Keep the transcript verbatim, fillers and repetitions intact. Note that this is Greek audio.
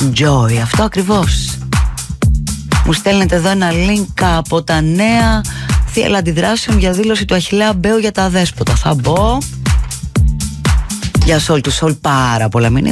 Joy, αυτό ακριβώς. Μου στέλνετε εδώ ένα link από τα νέα θύελλα αντιδράσεων για δήλωση του Αχιλλέα Μπέου για τα αδέσποτα. Θα μπω. Για Σολ του Σολ πάρα πολλά μηνύματα.